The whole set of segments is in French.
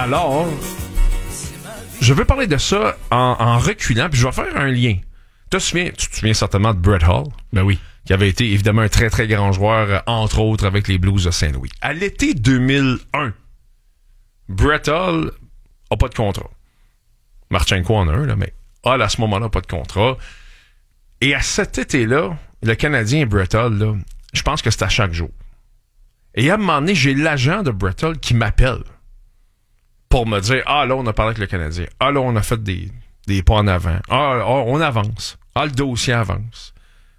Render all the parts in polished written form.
Alors, je veux parler de ça en reculant, puis je vais faire un lien. Tu te souviens certainement de Brett Hull? Ben oui. Qui avait été évidemment un très très grand joueur, entre autres avec les Blues de Saint-Louis. À l'été 2001, Brett Hull a pas de contrat. Marchenko en a un, là, mais Hull à ce moment-là pas de contrat. Et à cet été-là, le Canadien Brett Hull, là, je pense que c'est à chaque jour. Et à un moment donné, j'ai l'agent de Brett Hull qui m'appelle pour me dire « Ah, là, on a parlé avec le Canadien. Ah, là, on a fait des pas en avant. Ah, on avance. Ah, le dossier avance. »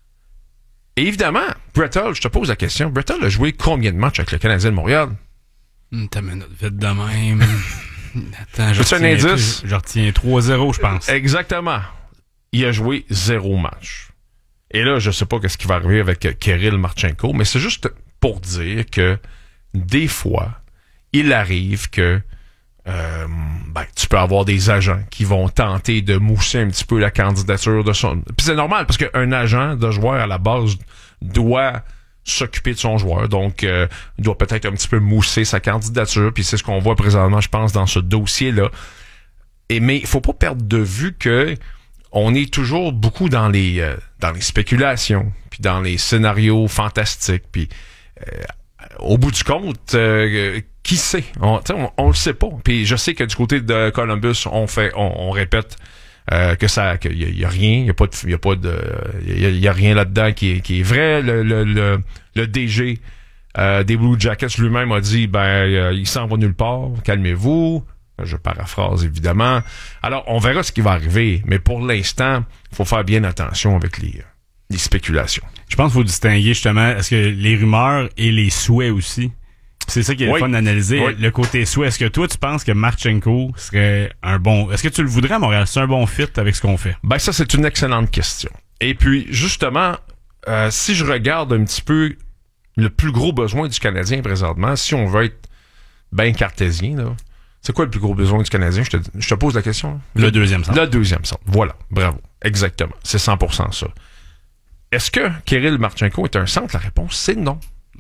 Et évidemment, Brett Hull, je te pose la question, Brett Hull a joué combien de matchs avec le Canadien de Montréal? T'as mis notre vite de même. Attends, veux-tu un indice? Je retiens 3-0, je pense. Exactement. Il a joué 0 match. Et là, je sais pas ce qui va arriver avec Kirill Marchenko, mais c'est juste pour dire que des fois, il arrive que tu peux avoir des agents qui vont tenter de mousser un petit peu la candidature de son... Puis c'est normal, parce qu'un agent de joueur, à la base, doit s'occuper de son joueur. Donc, doit peut-être un petit peu mousser sa candidature. Puis c'est ce qu'on voit présentement, je pense, dans ce dossier-là. Mais il faut pas perdre de vue que on est toujours beaucoup dans les spéculations, puis dans les scénarios fantastiques. Puis au bout du compte... qui sait? On le sait pas. Puis je sais que du côté de Columbus, on répète qu'il y a rien, il y a rien là-dedans qui est vrai. Le DG des Blue Jackets lui-même a dit il s'en va nulle part, calmez-vous. Je paraphrase évidemment. Alors on verra ce qui va arriver, mais pour l'instant, il faut faire bien attention avec les spéculations. Je pense qu'il faut distinguer justement est-ce que les rumeurs et les souhaits aussi. C'est ça qui est le fun d'analyser. Oui. Le côté souhait. Est-ce que toi, tu penses que Marchenko serait un bon... Est-ce que tu le voudrais à Montréal? C'est un bon fit avec ce qu'on fait? Ça, c'est une excellente question. Et puis, justement, si je regarde un petit peu le plus gros besoin du Canadien présentement, si on veut être bien cartésien, là, c'est quoi le plus gros besoin du Canadien? Je te pose la question. Le deuxième centre. Le deuxième centre. Voilà. Bravo. Exactement. C'est 100% ça. Est-ce que Kirill Marchenko est un centre? La réponse, c'est non.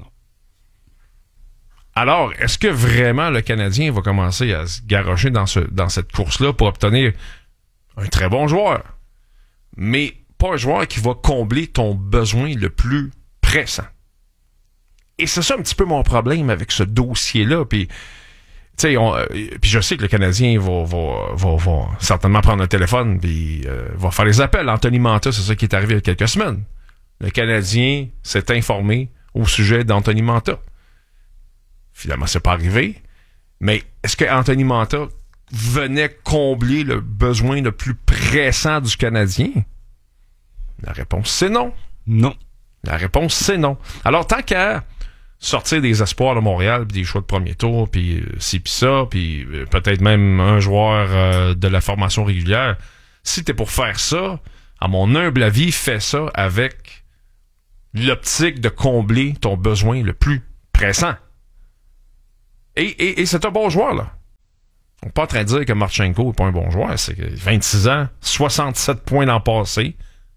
Alors, est-ce que vraiment le Canadien va commencer à se garrocher dans cette course-là pour obtenir un très bon joueur, mais pas un joueur qui va combler ton besoin le plus pressant? Et c'est ça un petit peu mon problème avec ce dossier-là. Puis, puis je sais que le Canadien va certainement prendre un téléphone puis va faire les appels. Anthony Mantha, c'est ça qui est arrivé il y a quelques semaines. Le Canadien s'est informé au sujet d'Anthony Mantha. Finalement, c'est pas arrivé. Mais est-ce que Anthony Mantha venait combler le besoin le plus pressant du Canadien? La réponse, c'est non. Non. La réponse, c'est non. Alors, tant qu'à sortir des espoirs de Montréal, puis des choix de premier tour, puis ci, puis ça, puis peut-être même un joueur de la formation régulière, si t'es pour faire ça, à mon humble avis, fais ça avec l'optique de combler ton besoin le plus pressant. Et c'est un bon joueur, là. On n'est pas en train de dire que Marchenko n'est pas un bon joueur. C'est 26 ans, 67 points l'an passé,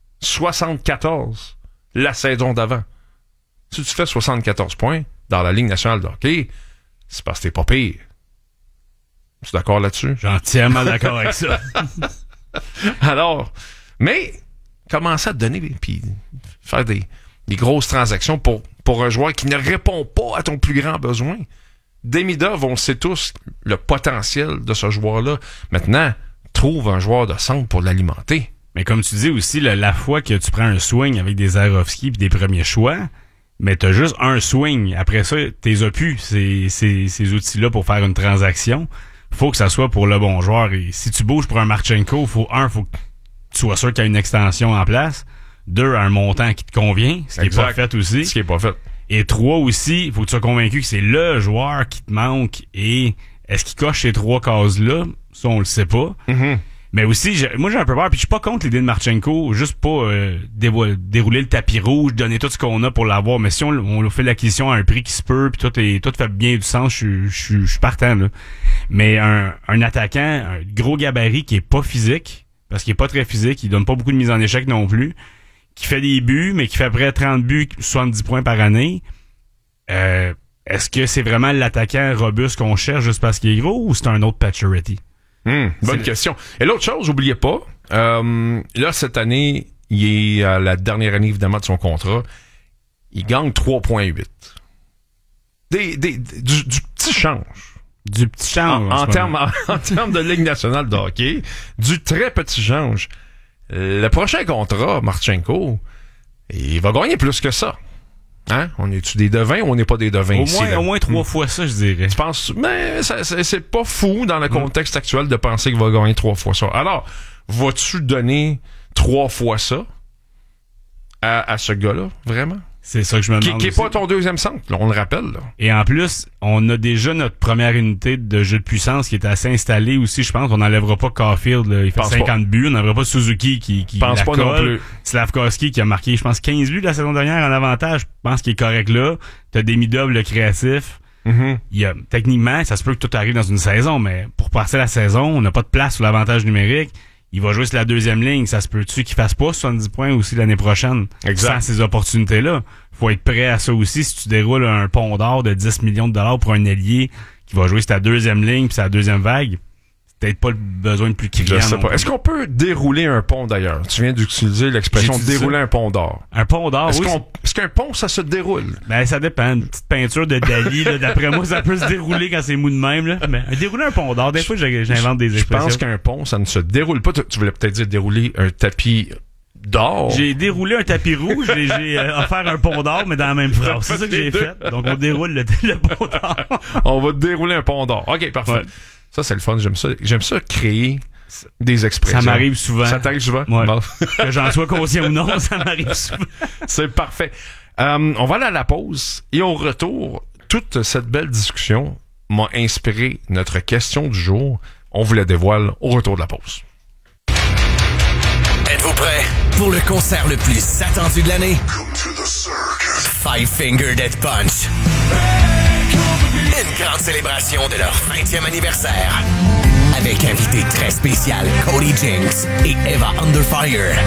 74 la saison d'avant. Si tu fais 74 points dans la Ligue nationale de hockey, c'est parce que t'es pas pire. Tu es d'accord là-dessus? J'suis entièrement d'accord avec ça. Alors, mais commencer à te donner puis faire des grosses transactions pour un joueur qui ne répond pas à ton plus grand besoin. Demidov, on sait tous le potentiel de ce joueur-là. Maintenant, trouve un joueur de centre pour l'alimenter. Mais comme tu dis aussi, la fois que tu prends un swing avec des Zarovski et des premiers choix, mais t'as juste un swing. Après ça, t'es as plus ces outils-là pour faire une transaction. Faut que ça soit pour le bon joueur. Et si tu bouges pour un Marchenko, faut que tu sois sûr qu'il y a une extension en place. 2, un montant qui te convient, ce qui est pas fait aussi. Ce qui est pas fait. Et 3 aussi, il faut que tu sois convaincu que c'est le joueur qui te manque. Et est-ce qu'il coche ces 3 cases-là? Ça, on le sait pas. Mm-hmm. Mais aussi, moi j'ai un peu peur, puis je suis pas contre l'idée de Marchenko, juste pas dérouler le tapis rouge, donner tout ce qu'on a pour l'avoir. Mais si on fait l'acquisition à un prix qui se peut, puis tout fait bien du sens, je suis partant, là. Mais un attaquant, un gros gabarit qui est pas physique, parce qu'il est pas très physique, il donne pas beaucoup de mise en échec non plus, qui fait des buts, mais qui fait à peu près 30 buts, 70 points par année, est-ce que c'est vraiment l'attaquant robuste qu'on cherche juste parce qu'il est gros ou c'est un autre Pacioretty? Bonne question. Et l'autre chose, n'oubliez pas, là, cette année, il est à la dernière année, évidemment, de son contrat. Il gagne 3,8. Du petit change. Du petit change. En termes de Ligue nationale de hockey, du très petit change. Le prochain contrat, Marchenko, il va gagner plus que ça. Hein? On est-tu des devins ou on n'est pas des devins ici? Au moins 3 fois ça, je dirais. Tu penses? Mais c'est pas fou dans le contexte actuel de penser qu'il va gagner 3 fois ça. Alors, vas-tu donner 3 fois ça à ce gars-là, vraiment? C'est ça que je me demande. Qui est pas ton deuxième centre, là, on le rappelle. Là. Et en plus, on a déjà notre première unité de jeu de puissance qui est assez installée aussi. Je pense qu'on n'enlèvera pas Caulfield, là, il fait 50 buts. On n'enlèvera pas Suzuki qui pense la pas colle. non plus. Slavkovski qui a marqué, je pense, 15 buts la saison dernière en avantage. Je pense qu'il est correct là. T'as Demidov, créatif. Mm-hmm. Il y a, techniquement, ça se peut que tout arrive dans une saison, mais pour passer la saison, on n'a pas de place sur l'avantage numérique. Il va jouer sur la deuxième ligne. Ça se peut-tu qu'il fasse pas 70 points aussi l'année prochaine? Exact. Sans ces opportunités-là. Faut être prêt à ça aussi. Si tu déroules un pont d'or de 10 millions de dollars pour un ailier qui va jouer sur ta deuxième ligne puis sa deuxième vague, c'est peut-être pas le besoin le plus criant. Je sais pas. Est-ce qu'on peut dérouler un pont d'ailleurs? Tu viens d'utiliser l'expression dérouler un pont d'or. Un pont d'or, oui. Est-ce qu'un pont, ça se déroule? Ben, ça dépend. Une petite peinture de Dali, là, d'après moi, ça peut se dérouler quand c'est mou de même, là. Mais dérouler un pont d'or, des fois, j'invente des expressions. Je pense qu'un pont, ça ne se déroule pas. Tu voulais peut-être dire dérouler un tapis d'or. J'ai déroulé un tapis rouge et j'ai offert un pont d'or, mais dans la même phrase. C'est ça que j'ai fait. Donc, on déroule le pont d'or. On va dérouler un pont d'or. OK, parfait. Ouais. Ça, c'est le fun. J'aime ça créer des expressions. Ça m'arrive souvent. Ça t'arrive souvent? Ouais. Bon. Que j'en sois conscient ou non, ça m'arrive souvent. C'est parfait. On va aller à la pause et au retour, toute cette belle discussion m'a inspiré notre question du jour. On vous la dévoile au retour de la pause. Êtes-vous prêts pour le concert le plus attendu de l'année? Five Finger Death Punch. Une grande célébration de leur 20e anniversaire. Avec invité très spécial Cody Jinks et Eva Underfire.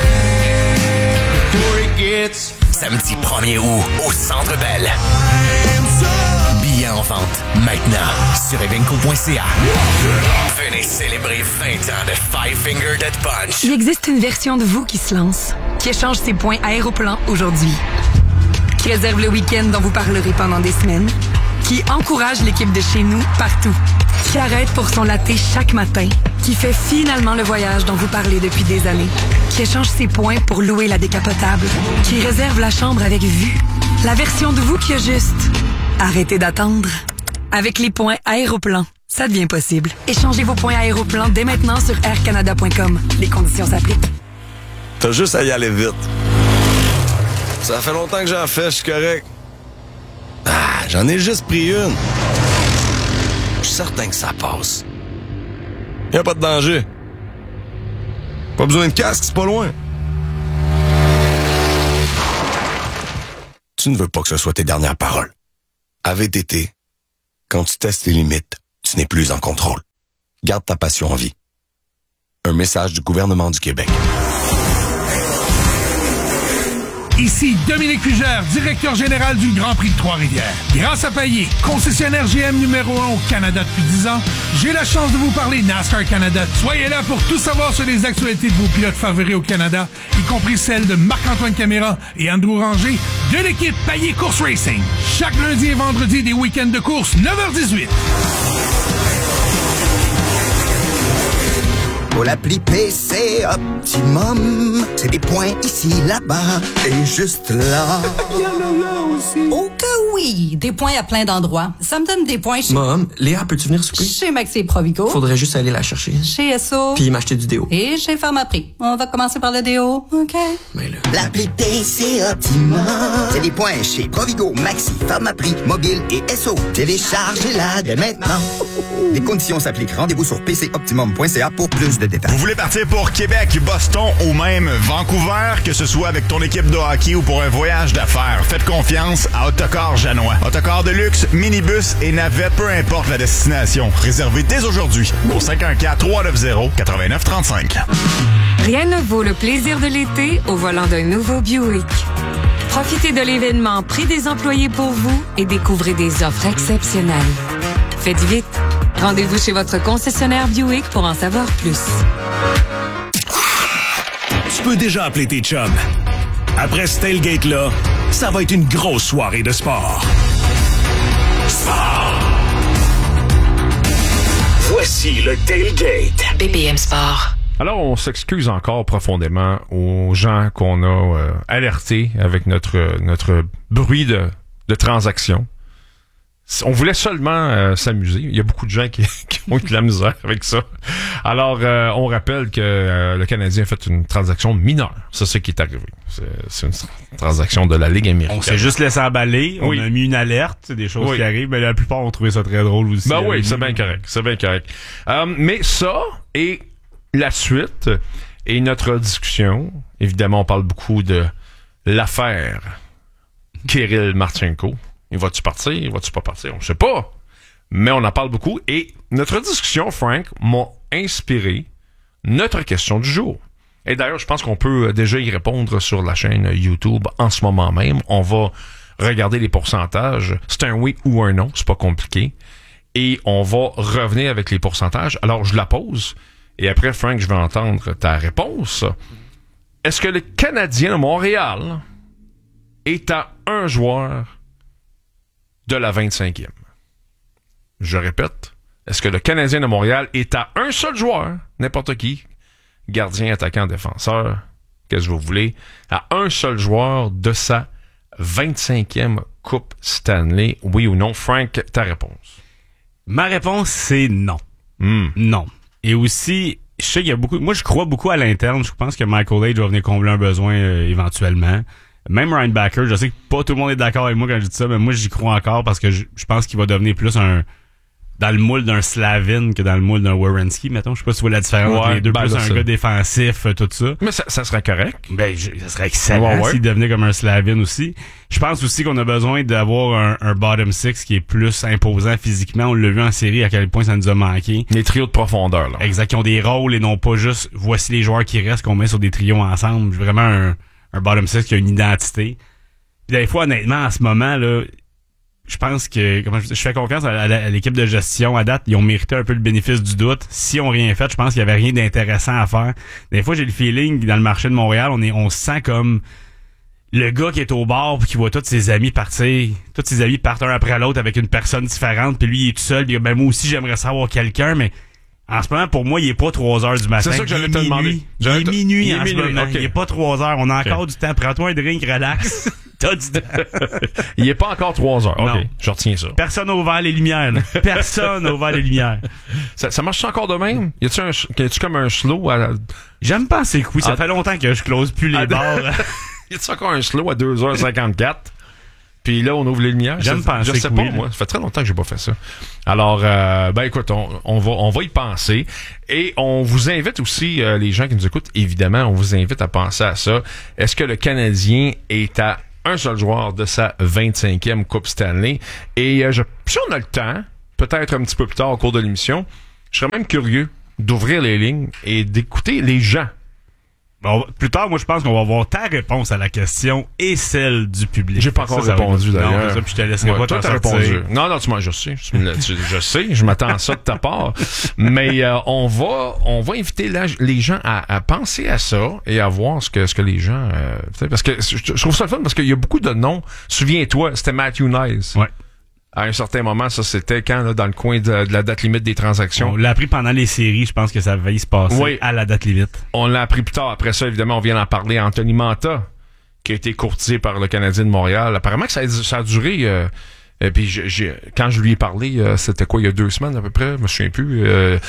Samedi 1er août au Centre Bell. Billets en vente maintenant sur evenco.ca. Venez célébrer 20 ans de Five Finger Death Punch. Il existe une version de vous qui se lance, qui échange ses points Aéroplan aujourd'hui, qui réserve le week-end dont vous parlerez pendant des semaines, qui encourage l'équipe de chez nous partout, qui arrête pour son latte chaque matin, qui fait finalement le voyage dont vous parlez depuis des années, qui échange ses points pour louer la décapotable, qui réserve la chambre avec vue. La version de vous qui a juste arrêtez d'attendre. Avec les points Aéroplan, ça devient possible. Échangez vos points Aéroplan dès maintenant sur aircanada.com. Les conditions s'appliquent. T'as juste à y aller vite. Ça fait longtemps que j'en fais, je suis correct. Ah, j'en ai juste pris une. Je suis certain que ça passe. Y'a pas de danger. Pas besoin de casque, c'est pas loin. Tu ne veux pas que ce soit tes dernières paroles. À VTT, quand tu testes tes limites, tu n'es plus en contrôle. Garde ta passion en vie. Un message du gouvernement du Québec. Ici Dominique Fugère, directeur général du Grand Prix de Trois-Rivières. Grâce à Payet, concessionnaire GM numéro 1 au Canada depuis 10 ans, j'ai la chance de vous parler NASCAR Canada. Soyez là pour tout savoir sur les actualités de vos pilotes favoris au Canada, y compris celles de Marc-Antoine Caméra et Andrew Ranger de l'équipe Payet Course Racing. Chaque lundi et vendredi, des week-ends de course, 9h18. Pour l'appli PC Optimum, c'est des points ici, là-bas et juste là. Oh que oui! Des points à plein d'endroits. Ça me donne des points chez... Mom, Léa, peux-tu venir souper? Chez Maxi Provigo. Faudrait juste aller la chercher. Chez Esso. Puis m'acheter du déo. Et chez Pharmaprix. On va commencer par le déo, OK? Mais là... L'appli PC Optimum, c'est des points chez Provigo, Maxi, Pharmaprix, Mobile et Esso. Téléchargez-la dès maintenant. Les conditions s'appliquent. Rendez-vous sur pcoptimum.ca pour plus de détails. Vous voulez partir pour Québec, Boston ou même Vancouver, que ce soit avec ton équipe de hockey ou pour un voyage d'affaires, faites confiance à Autocar Janois. Autocar de luxe, minibus et navette, peu importe la destination. Réservez dès aujourd'hui au 514-390-8935. Rien ne vaut le plaisir de l'été au volant d'un nouveau Buick. Profitez de l'événement Prix des employés pour vous et découvrez des offres exceptionnelles. Faites vite. Rendez-vous chez votre concessionnaire Buick pour en savoir plus. Tu peux déjà appeler tes chums. Après ce tailgate-là, ça va être une grosse soirée de sport. Sport! Voici le tailgate. BPM Sport. Alors, on s'excuse encore profondément aux gens qu'on a alertés avec notre bruit de transaction. On voulait seulement s'amuser. Il y a beaucoup de gens qui ont eu de la misère avec ça. Alors, on rappelle que le Canadien a fait une transaction mineure. C'est ce qui est arrivé. C'est une transaction de la Ligue américaine. On s'est juste laissé emballer. On a mis une alerte. C'est des choses qui arrivent. Mais la plupart ont trouvé ça très drôle aussi. Ben oui, c'est bien correct. C'est bien correct. Mais ça et la suite et notre discussion. Évidemment, on parle beaucoup de l'affaire Kirill Marchenko. Il va-tu partir? Il va-tu pas partir? On ne sait pas. Mais on en parle beaucoup. Et notre discussion, Frank, m'a inspiré notre question du jour. Et d'ailleurs, je pense qu'on peut déjà y répondre sur la chaîne YouTube en ce moment même. On va regarder les pourcentages. C'est un oui ou un non. C'est pas compliqué. Et on va revenir avec les pourcentages. Alors, je la pose. Et après, Frank, je vais entendre ta réponse. Est-ce que le Canadien de Montréal est à un joueur de la 25e? Je répète, est-ce que le Canadien de Montréal est à un seul joueur, n'importe qui, gardien, attaquant, défenseur, qu'est-ce que vous voulez, à un seul joueur de sa 25e Coupe Stanley, oui ou non? Frank, ta réponse? Ma réponse, c'est non. Non. Et aussi, je sais qu'il y a beaucoup... Moi, je crois beaucoup à l'interne. Je pense que Michael Age va venir combler un besoin éventuellement. Même Ryan Backer, je sais que pas tout le monde est d'accord avec moi quand je dis ça, mais moi, j'y crois encore parce que je pense qu'il va devenir plus dans le moule d'un Slavin que dans le moule d'un Werenski, mettons. Je sais pas si tu vois la différence entre les deux. Plus un gars défensif, tout ça. Mais ça serait correct. Ben, ça serait excellent s'il devenait comme un Slavin aussi. Je pense aussi qu'on a besoin d'avoir un bottom six qui est plus imposant physiquement. On l'a vu en série à quel point ça nous a manqué. Les trios de profondeur, là. Exact, qui ont des rôles et non pas juste voici les joueurs qui restent qu'on met sur des trios ensemble. Vraiment un bottom six qui a une identité. Puis des fois, honnêtement, en ce moment, là, je pense que je fais confiance à l'équipe de gestion. À date, ils ont mérité un peu le bénéfice du doute. S'ils ont rien fait, je pense qu'il y avait rien d'intéressant à faire. Des fois, j'ai le feeling que dans le marché de Montréal, on se sent comme le gars qui est au bar puis qui voit tous ses amis partir. Tous ses amis partent un après l'autre avec une personne différente. Puis lui, il est tout seul. Puis ben moi aussi, j'aimerais savoir quelqu'un, mais en ce moment, pour moi, il est pas 3h du matin. C'est ça que j'allais te demander. Il est minuit en ce moment. Okay. Il est pas 3h. On a encore du temps. Prends-toi un drink, relax. T'as du temps. Il est pas encore 3h. Non. OK, je retiens ça. Personne n'a ouvert les lumières. Là. Personne n'a ouvert les lumières. Ça marche encore de même? Y a-tu comme un slow à... J'aime penser que oui. Ça fait longtemps que je close plus les bars. Y a-tu encore un slow à 2h54? Puis là, on ouvre les lumières. Je sais pas, moi. Ça fait très longtemps que j'ai pas fait ça. Alors, écoute, on va y penser. Et on vous invite aussi, les gens qui nous écoutent, évidemment, on vous invite à penser à ça. Est-ce que le Canadien est à un seul joueur de sa 25e Coupe Stanley? Et si on a le temps, peut-être un petit peu plus tard au cours de l'émission, je serais même curieux d'ouvrir les lignes et d'écouter les gens. Bon, plus tard, moi, je pense qu'on va avoir ta réponse à la question et celle du public. J'ai pas encore répondu, d'ailleurs. Non, ça, puis je te laisserai pas toi, t'en t'as répondu. Non, je sais. Je sais, je m'attends à ça de ta part. Mais on va inviter les gens à penser à ça et à voir ce que les gens... parce que je trouve ça le fun, parce qu'il y a beaucoup de noms. Souviens-toi, c'était Matthew Nice. Ouais. À un certain moment, ça, c'était quand, là, dans le coin de la date limite des transactions. On l'a appris pendant les séries, je pense que ça va y se passer à la date limite. On l'a appris plus tard. Après ça, évidemment, on vient d'en parler. Anthony Manta, qui a été courtisé par le Canadien de Montréal. Apparemment que ça a duré... puis quand je lui ai parlé, c'était quoi, il y a 2 semaines à peu près, je me souviens plus.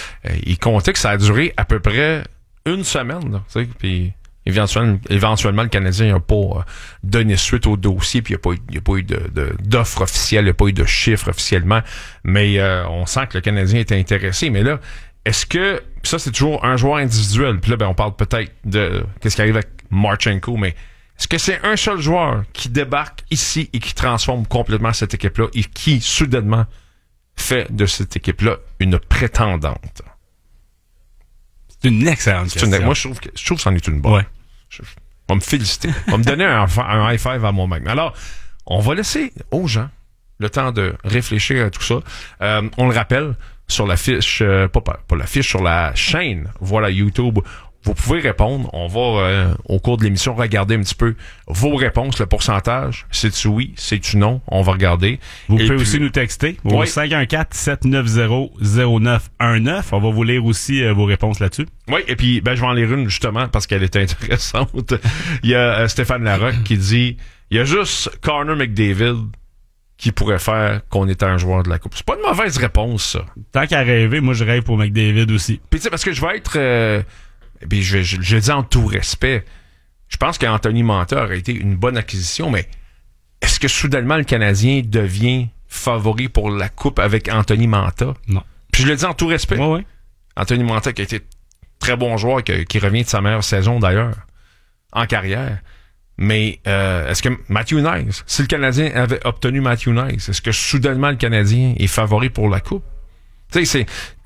Il comptait que ça a duré à peu près 1 semaine. Là, puis éventuellement, le Canadien n'a pas donné suite au dossier, puis il n'y a pas eu d'offre officielle, il n'y a pas eu de chiffre officiellement, mais on sent que le Canadien est intéressé. Mais là, est-ce que... ça, c'est toujours un joueur individuel, puis là, on parle peut-être de qu'est-ce qui arrive avec Marchenko, mais est-ce que c'est un seul joueur qui débarque ici et qui transforme complètement cette équipe-là et qui, soudainement, fait de cette équipe-là une prétendante? C'est une excellente question. Moi, je trouve que c'en est une bonne. Ouais. va me féliciter. Va me donner un high five à moi-même. Alors, on va laisser aux gens le temps de réfléchir à tout ça. On le rappelle, sur la fiche, pas la fiche, sur la chaîne, voilà, YouTube, vous pouvez répondre. On va, au cours de l'émission, regarder un petit peu vos réponses, le pourcentage. C'est-tu oui, c'est-tu non? On va regarder. Vous pouvez aussi nous texter au 514-790-0919. On va vous lire aussi vos réponses là-dessus. Oui, et puis je vais en lire une justement parce qu'elle est intéressante. Il y a Stéphane Larocque qui dit il y a juste Connor McDavid qui pourrait faire qu'on est un joueur de la Coupe. C'est pas une mauvaise réponse, ça. Tant qu'à rêver, moi je rêve pour McDavid aussi. Puis tu sais, parce que je vais être... puis je dis en tout respect, je pense qu'Anthony Mantha aurait été une bonne acquisition, mais est-ce que soudainement le Canadien devient favori pour la Coupe avec Anthony Mantha? Non. Puis je le dis en tout respect. Ouais. Anthony Mantha qui a été très bon joueur, qui revient de sa meilleure saison d'ailleurs, en carrière. Mais est-ce que Matthew Knies, si le Canadien avait obtenu Matthew Knies, est-ce que soudainement le Canadien est favori pour la Coupe? Tu sais,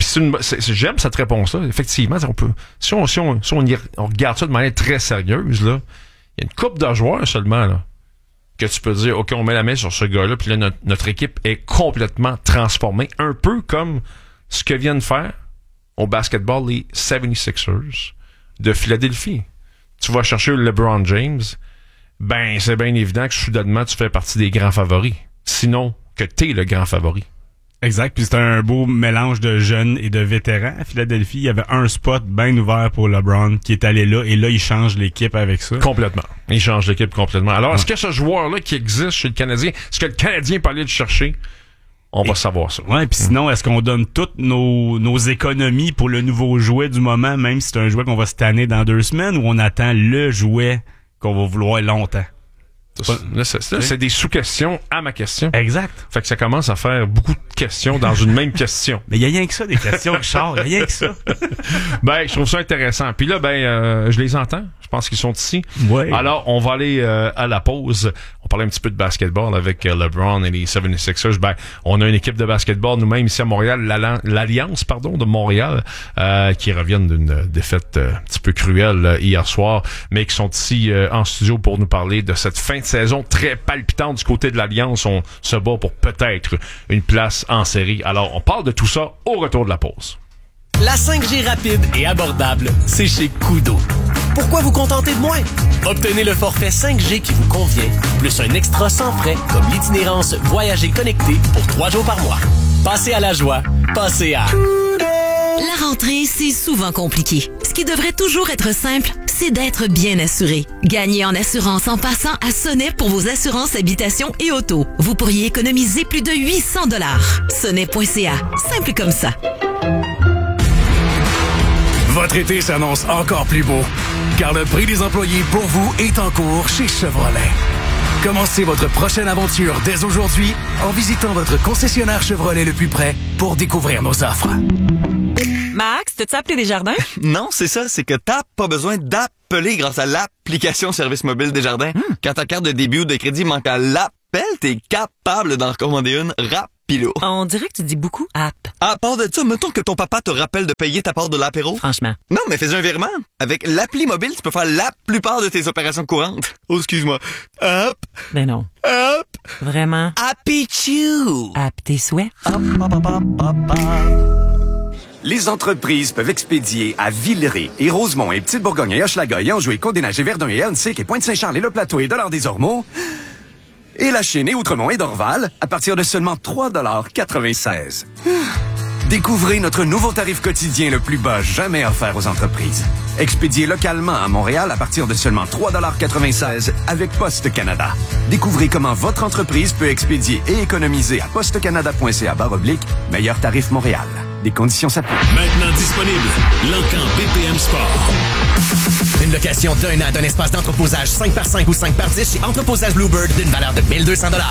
j'aime cette réponse-là. Effectivement, on peut, si on regarde ça de manière très sérieuse, là, il y a une couple de joueurs seulement, là, que tu peux dire, OK, on met la main sur ce gars-là, puis là, notre équipe est complètement transformée. Un peu comme ce que viennent faire au basketball les 76ers de Philadelphie. Tu vas chercher LeBron James, c'est bien évident que soudainement, tu fais partie des grands favoris. Sinon, que t'es le grand favori. Exact, puis c'est un beau mélange de jeunes et de vétérans. À Philadelphie, il y avait un spot bien ouvert pour LeBron qui est allé là, et là, il change l'équipe avec ça. Complètement. Il change l'équipe complètement. Alors, est-ce que ce joueur-là qui existe chez le Canadien, est-ce que le Canadien peut aller le chercher? On va savoir ça. Ouais, puis sinon, est-ce qu'on donne toutes nos économies pour le nouveau jouet du moment, même si c'est un jouet qu'on va se tanner dans 2 semaines, ou on attend le jouet qu'on va vouloir longtemps? Là, c'est des sous-questions à ma question. Exact. Fait que ça commence à faire beaucoup de questions dans une même question. Mais il y a rien que ça, des questions, Richard. Il y a rien que ça. Je trouve ça intéressant. Puis là, je les entends. Je pense qu'ils sont ici. Ouais. Alors, on va aller à la pause. On parlait un petit peu de basketball avec LeBron et les 76ers. On a une équipe de basketball nous-mêmes ici à Montréal, l'Alliance, de Montréal, qui reviennent d'une défaite un petit peu cruelle hier soir, mais qui sont ici en studio pour nous parler de cette fin de saison très palpitante du côté de l'Alliance. On se bat pour peut-être une place en série. Alors, on parle de tout ça au retour de la pause. La 5G rapide et abordable, c'est chez Koodo. Pourquoi vous contenter de moins? Obtenez le forfait 5G qui vous convient, plus un extra sans frais, comme l'itinérance Voyager connecté pour 3 jours par mois. Passez à la joie, passez à... La rentrée, c'est souvent compliqué. Ce qui devrait toujours être simple, c'est d'être bien assuré. Gagnez en assurance en passant à Sonnet pour vos assurances habitation et auto. Vous pourriez économiser plus de 800 $. Sonnet.ca. Simple comme ça. Votre été s'annonce encore plus beau, car le prix des employés pour vous est en cours chez Chevrolet. Commencez votre prochaine aventure dès aujourd'hui en visitant votre concessionnaire Chevrolet le plus près pour découvrir nos offres. Max, t'as-tu appelé Desjardins? Non, c'est ça, c'est que t'as pas besoin d'appeler grâce à l'application Service Mobile Desjardins. Quand ta carte de débit ou de crédit manque à l'appel, t'es capable d'en recommander une rapilo. On dirait que tu dis beaucoup app. À part de ça, mettons que ton papa te rappelle de payer ta part de l'apéro. Franchement. Non, mais fais un virement. Avec l'appli mobile, tu peux faire la plupart de tes opérations courantes. Oh, excuse-moi. Hop. Ben non. Hop. Vraiment. Happy Chew. App tes souhaits. Hop, hop, hop, hop, hop, hop. Les entreprises peuvent expédier à Villeray et Rosemont et Petite-Bourgogne et Hochelaga et Anjou et Côte-des-Neiges et Verdun et Huntsic et Pointe-Saint-Charles et Le Plateau et Dollard-des-Ormeaux et La Chine et Outremont et Dorval à partir de seulement 3,96 $. Découvrez notre nouveau tarif quotidien le plus bas jamais offert aux entreprises. Expédié localement à Montréal à partir de seulement 3,96 $ avec Poste Canada. Découvrez comment votre entreprise peut expédier et économiser à postecanada.ca/meilleur tarif Montréal. Des conditions s'appliquent. Maintenant disponible, l'Encan BPM Sport. Une location d'1 an d'un espace d'entreposage 5x5 ou 5x10 chez Entreposage Bluebird d'une valeur de 1 200 $.